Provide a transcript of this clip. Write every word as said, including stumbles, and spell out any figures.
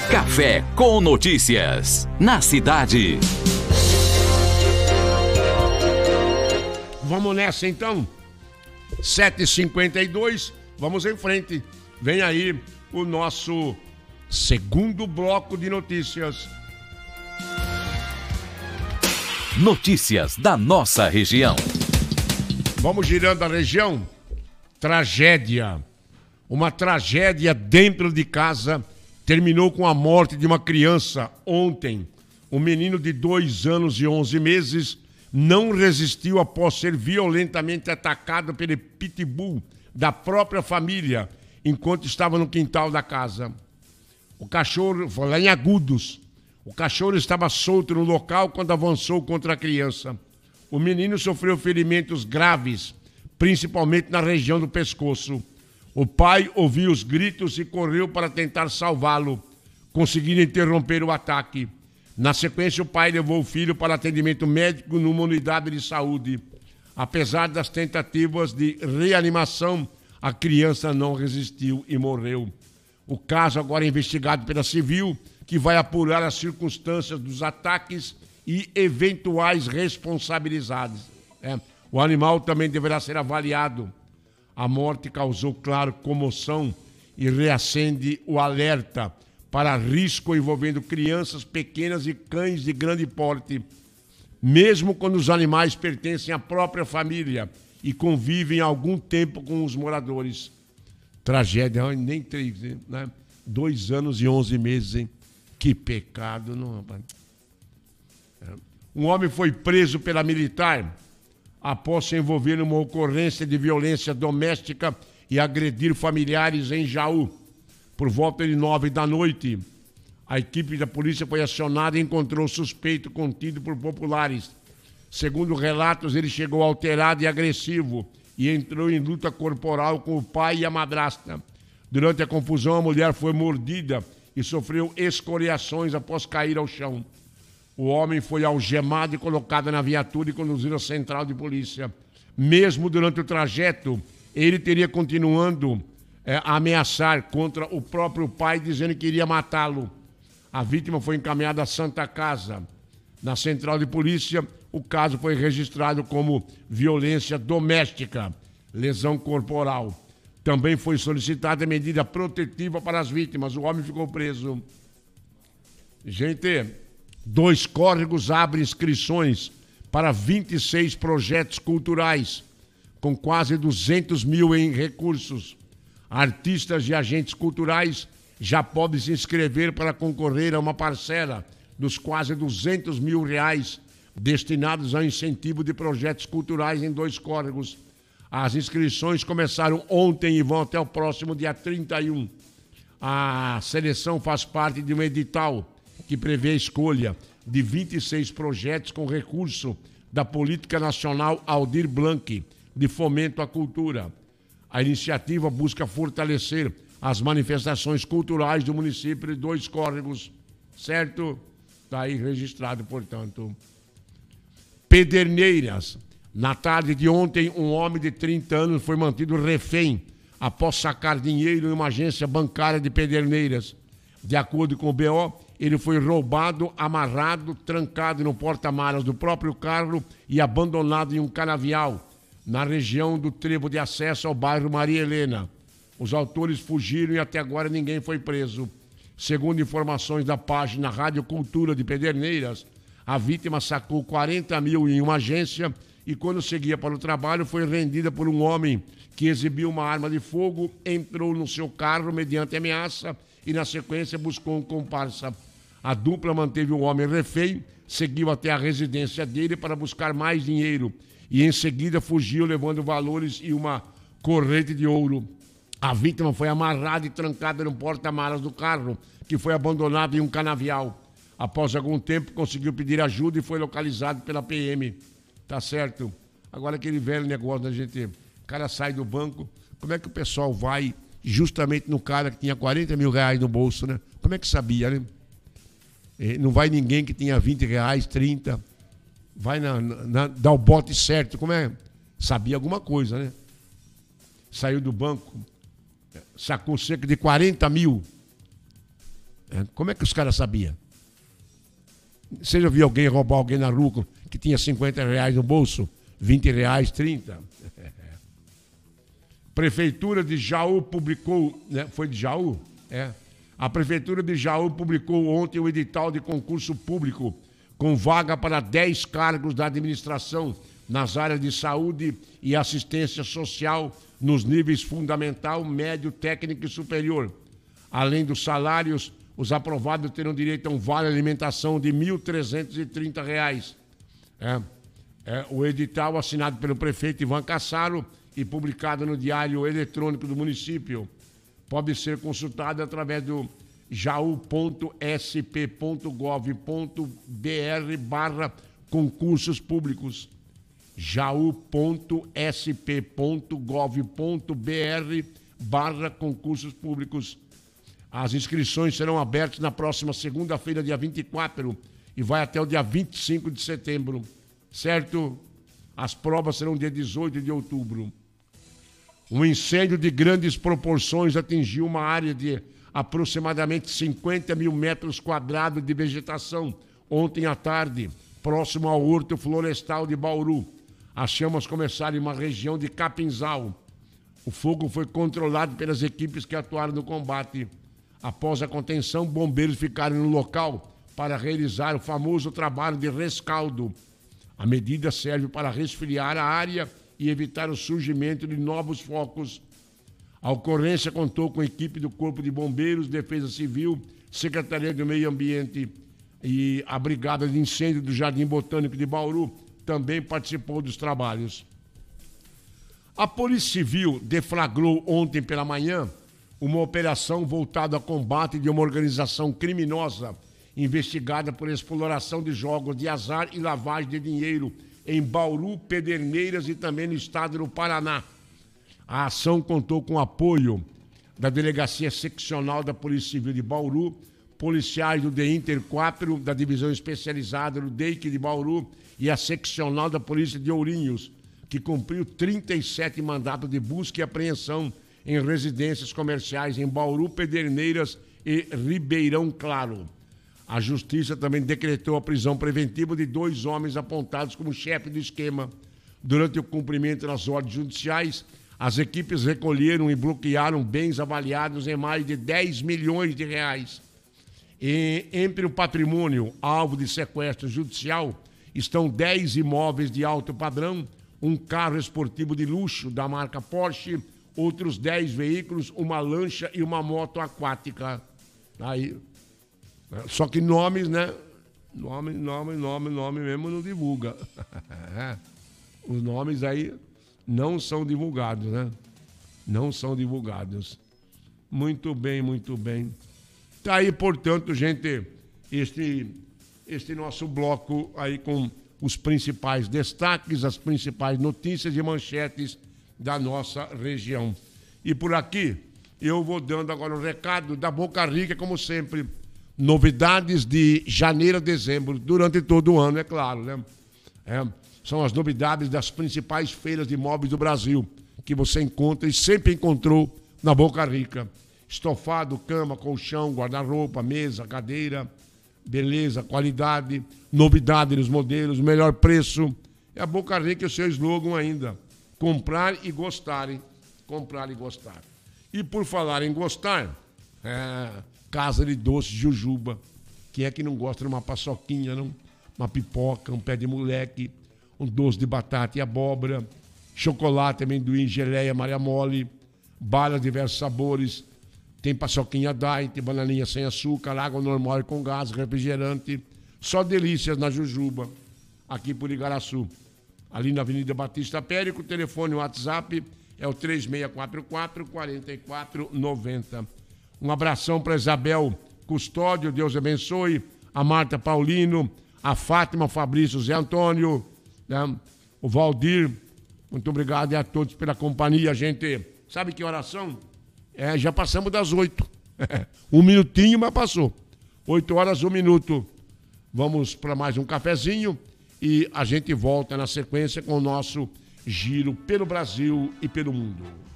Café com Notícias, na cidade. Vamos nessa então, sete e cinquenta e dois, vamos em frente. Vem aí o nosso segundo bloco de notícias. Notícias da nossa região. Vamos girando a região. Tragédia. Uma tragédia dentro de casa terminou com a morte de uma criança ontem. Um menino de dois anos e onze meses não resistiu após ser violentamente atacado pelo pitbull da própria família enquanto estava no quintal da casa. O cachorro, foi lá em Agudos, o cachorro estava solto no local quando avançou contra a criança. O menino sofreu ferimentos graves, principalmente na região do pescoço. O pai ouviu os gritos e correu para tentar salvá-lo, conseguindo interromper o ataque. Na sequência, o pai levou o filho para atendimento médico numa unidade de saúde. Apesar das tentativas de reanimação, a criança não resistiu e morreu. O caso agora é investigado pela Civil, que vai apurar as circunstâncias dos ataques e eventuais responsabilizados. É, o animal também deverá ser avaliado. A morte causou, claro, comoção e reacende o alerta para risco envolvendo crianças pequenas e cães de grande porte, mesmo quando os animais pertencem à própria família e convivem há algum tempo com os moradores. Tragédia, nem três, né? Dois anos e onze meses, hein? Que pecado, não, rapaz. Um homem foi preso pela militar após se envolver numa ocorrência de violência doméstica e agredir familiares em Jaú. Por volta de nove da noite, a equipe da polícia foi acionada e encontrou o suspeito contido por populares. Segundo relatos, ele chegou alterado e agressivo e entrou em luta corporal com o pai e a madrasta. Durante a confusão, a mulher foi mordida e sofreu escoriações após cair ao chão. O homem foi algemado e colocado na viatura e conduzido à central de polícia. Mesmo durante o trajeto, ele teria continuando É, a ameaçar contra o próprio pai, dizendo que iria matá-lo. A vítima foi encaminhada à Santa Casa. Na central de polícia, o caso foi registrado como violência doméstica, lesão corporal. Também foi solicitada medida protetiva para as vítimas. O homem ficou preso. Gente, dois córregos abrem inscrições para vinte e seis projetos culturais, com quase duzentos mil em recursos. Artistas e agentes culturais já podem se inscrever para concorrer a uma parcela dos quase duzentos mil reais destinados ao incentivo de projetos culturais em dois córregos. As inscrições começaram ontem e vão até o próximo dia trinta e um. A seleção faz parte de um edital que prevê a escolha de vinte e seis projetos com recurso da Política Nacional Aldir Blanc de Fomento à Cultura. A iniciativa busca fortalecer as manifestações culturais do município de Dois Córregos, certo? Está aí registrado, portanto. Pederneiras. Na tarde de ontem, um homem de trinta anos foi mantido refém após sacar dinheiro em uma agência bancária de Pederneiras. De acordo com o B O, ele foi roubado, amarrado, trancado no porta-malas do próprio carro e abandonado em um canavial na região do trevo de acesso ao bairro Maria Helena. Os autores fugiram e até agora ninguém foi preso. Segundo informações da página Rádio Cultura de Pederneiras, a vítima sacou quarenta mil em uma agência e, quando seguia para o trabalho, foi rendida por um homem que exibiu uma arma de fogo, entrou no seu carro mediante ameaça e, na sequência, buscou um comparsa. A dupla manteve o homem refém, seguiu até a residência dele para buscar mais dinheiro e em seguida fugiu levando valores e uma corrente de ouro. A vítima foi amarrada e trancada no porta-malas do carro, que foi abandonado em um canavial. Após algum tempo, conseguiu pedir ajuda e foi localizado pela P M. Tá certo? Agora aquele velho negócio da gente, o cara sai do banco, como é que o pessoal vai justamente no cara que tinha quarenta mil reais no bolso, né? Como é que sabia, né? Não vai ninguém que tinha vinte reais, trinta. Vai na, na, dar o bote certo. Como é? Sabia alguma coisa, né? Saiu do banco, sacou cerca de quarenta mil. É, como é que os caras sabiam? Você já viu alguém roubar alguém na rua que tinha cinquenta reais no bolso? vinte reais, trinta? Prefeitura de Jaú publicou... Né? Foi de Jaú? É. A Prefeitura de Jaú publicou ontem o edital de concurso público com vaga para dez cargos da administração nas áreas de saúde e assistência social nos níveis fundamental, médio, técnico e superior. Além dos salários, os aprovados terão direito a um vale alimentação de mil trezentos e trinta reais. É, é, o edital assinado pelo prefeito Ivan Cassaro e publicado no Diário Eletrônico do município pode ser consultado através do jaú ponto s p ponto gov ponto b r barra concursos públicos. jaú ponto s p ponto gov ponto b r barra concursos públicos. As inscrições serão abertas na próxima segunda-feira, dia vinte e quatro, e vai até o dia vinte e cinco de setembro, certo? As provas serão dia dezoito de outubro. Um incêndio de grandes proporções atingiu uma área de aproximadamente cinquenta mil metros quadrados de vegetação ontem à tarde, próximo ao Horto Florestal de Bauru. As chamas começaram em uma região de Capinzal. O fogo foi controlado pelas equipes que atuaram no combate. Após a contenção, bombeiros ficaram no local para realizar o famoso trabalho de rescaldo. A medida serve para resfriar a área e evitar o surgimento de novos focos. A ocorrência contou com a equipe do Corpo de Bombeiros, Defesa Civil, Secretaria do Meio Ambiente e a Brigada de Incêndio do Jardim Botânico de Bauru também participou dos trabalhos. A Polícia Civil deflagrou ontem pela manhã uma operação voltada ao combate de uma organização criminosa investigada por exploração de jogos de azar e lavagem de dinheiro em Bauru, Pederneiras e também no estado do Paraná. A ação contou com o apoio da Delegacia Seccional da Polícia Civil de Bauru, policiais do D Inter quatro, da Divisão Especializada do D E I C de Bauru e a Seccional da Polícia de Ourinhos, que cumpriu trinta e sete mandatos de busca e apreensão em residências comerciais em Bauru, Pederneiras e Ribeirão Claro. A Justiça também decretou a prisão preventiva de dois homens apontados como chefe do esquema. Durante o cumprimento das ordens judiciais, as equipes recolheram e bloquearam bens avaliados em mais de dez milhões de reais. E, entre o patrimônio alvo de sequestro judicial estão dez imóveis de alto padrão, um carro esportivo de luxo da marca Porsche, outros dez veículos, uma lancha e uma moto aquática. Aí, só que nomes, né? Nome, nome, nome, nome mesmo não divulga. Os nomes aí não são divulgados, né? Não são divulgados. Muito bem, muito bem. Tá aí, portanto, gente, este, este nosso bloco aí com os principais destaques, as principais notícias e manchetes da nossa região. E por aqui, eu vou dando agora o recado da Boca Rica, como sempre. Novidades de janeiro a dezembro, durante todo o ano, é claro, né? É, são as novidades das principais feiras de imóveis do Brasil, que você encontra e sempre encontrou na Boca Rica. Estofado, cama, colchão, guarda-roupa, mesa, cadeira, beleza, qualidade, novidade nos modelos, melhor preço. É a Boca Rica, o seu slogan ainda. Comprar e gostar, hein? Comprar e gostar. E por falar em gostar, é, Casa de Doces Jujuba. Quem é que não gosta de uma paçoquinha, não? Uma pipoca, um pé de moleque, um doce de batata e abóbora, chocolate, amendoim, geleia, Maria Mole, balas de diversos sabores. Tem paçoquinha diet, bananinha sem açúcar, água normal e com gás, refrigerante. Só delícias na Jujuba, aqui por Igaraçu. Ali na Avenida Batista Périco, o telefone, o WhatsApp é o três seis quatro quatro, quatro quatro nove zero. Um abração para Isabel Custódio, Deus abençoe. A Marta Paulino, a Fátima, o Fabrício, Zé Antônio, né? O Valdir. Muito obrigado a todos pela companhia, gente. Sabe que oração? É, já passamos das oito. Um minutinho, mas passou. Oito horas, um minuto. Vamos para mais um cafezinho e a gente volta na sequência com o nosso giro pelo Brasil e pelo mundo.